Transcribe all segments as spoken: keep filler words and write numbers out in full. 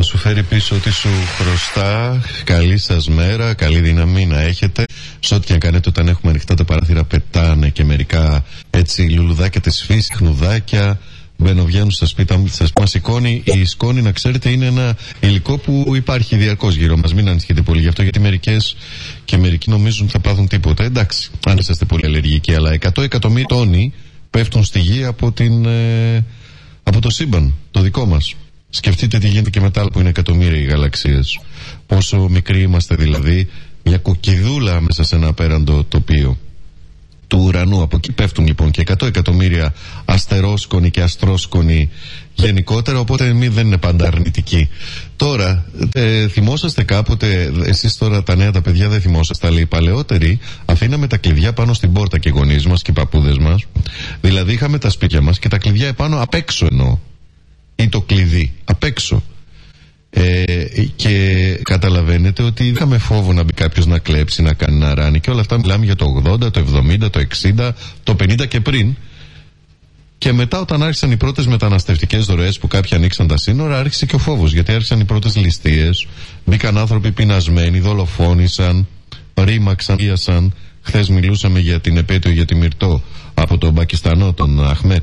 σου φέρει πίσω ό,τι σου χρωστά. Καλή σας μέρα, καλή δύναμη να έχετε. Σε ό,τι και αν κάνετε, όταν έχουμε ανοιχτά τα παράθυρα, πετάνε και μερικά έτσι λουλουδάκια της φύσης, χνουδάκια. Μπαίνουν στα σπίτι σας. Μας σηκώνει η σκόνη, να ξέρετε, είναι ένα υλικό που υπάρχει διαρκώς γύρω μας. Μην ανησυχείτε πολύ γι' αυτό, γιατί μερικές και μερικοί νομίζουν ότι θα πάθουν τίποτα. Εντάξει, αν είσαστε πολύ αλλεργικοί, αλλά εκατό εκατομμύρια τόνοι πέφτουν στη γη από, την, ε, από το σύμπαν, το δικό μας. Σκεφτείτε τι γίνεται και με τα άλλα που είναι εκατομμύρια οι γαλαξίες. Πόσο μικροί είμαστε δηλαδή, μια κοκκιδούλα μέσα σε ένα απέραντο τοπίο του ουρανού. Από εκεί πέφτουν λοιπόν και εκατό εκατομμύρια αστερόσκονοι και αστρόσκονοι γενικότερα, οπότε μη δεν είναι πάντα αρνητικοί. Τώρα, ε, θυμόσαστε κάποτε, εσείς τώρα τα νέα τα παιδιά δεν θυμόσαστε, αλλά οι παλαιότεροι αφήναμε τα κλειδιά πάνω στην πόρτα και οι γονείς μας και οι παππούδες μας. Δηλαδή είχαμε τα σπίτια μας και τα κλειδιά επάνω απ' έξω εννοώ. Ή το κλειδί απ' έξω. Ε, και καταλαβαίνετε ότι είχαμε φόβο να μπει κάποιος να κλέψει, να κάνει να ράνει και όλα αυτά. Μιλάμε για το ογδόντα, το εβδομήντα, το εξήντα, το πενήντα και πριν. Και μετά, όταν άρχισαν οι πρώτες μεταναστευτικές δωρεές που κάποιοι ανοίξαν τα σύνορα, άρχισε και ο φόβος, γιατί άρχισαν οι πρώτες ληστείες. Μπήκαν άνθρωποι πεινασμένοι, δολοφόνησαν, ρήμαξαν, βίασαν. Χθες μιλούσαμε για την επέτειο για τη Μυρτώ από τον Πακιστανό, τον Αχμέτ,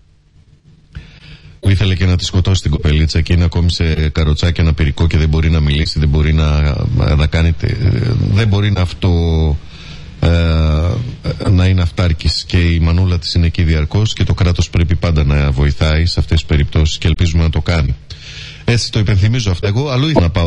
που ήθελε και να τη σκοτώσει την κοπελίτσα και είναι ακόμη σε καροτσάκι ένα πυρικό και δεν μπορεί να μιλήσει, δεν μπορεί να, να κάνει, δεν μπορεί να αυτό ε, να είναι αυτάρκης, και η μανούλα της είναι εκεί διαρκώς και το κράτος πρέπει πάντα να βοηθάει σε αυτές τις περιπτώσεις και ελπίζουμε να το κάνει. Έτσι το υπενθυμίζω αυτό. Εγώ αλλού ήθελα να πάω.